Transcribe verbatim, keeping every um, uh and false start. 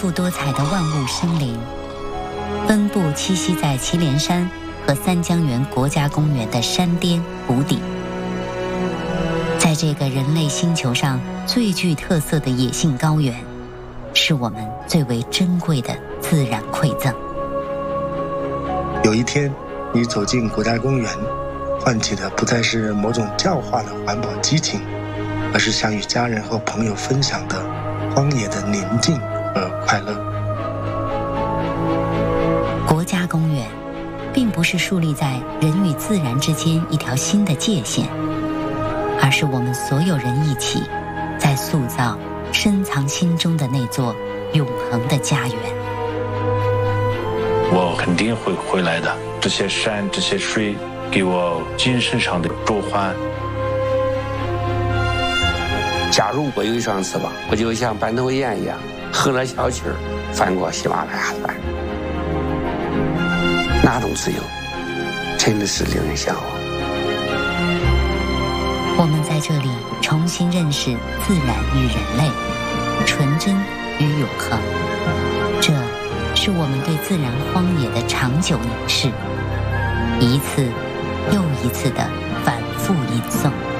富多彩的万物生灵，分布栖息在祁连山和三江源国家公园的山巅谷底。在这个人类星球上最具特色的野性高原，是我们最为珍贵的自然馈赠。 有一天，你走进国家公园，唤起的不再是某种教化的环保激情，而是想与家人和朋友分享的荒野的宁静和快乐。 国家公园并不是树立在人与自然之间一条新的界限，而是我们所有人一起在塑造深藏心中的那座永恒的家园。 我肯定会回来的，这些山这些水给我精神上的召唤。 假如我有一双翅膀，我就像斑头雁一样，喝了小气儿翻过喜马拉雅山，那种自由真的是令人向往。 我们在这里重新认识自然与人类，纯真与永恒，这是我们对自然荒野的长久凝视，一次又一次的反复吟诵。